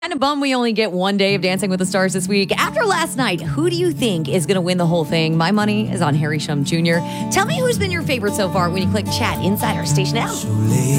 Kind of bummed we only get one day of Dancing with the Stars this week. After last night, who do you think is going to win the whole thing? My money is on Harry Shum Jr. Tell me who's been your favorite so far when you click chat inside our station app.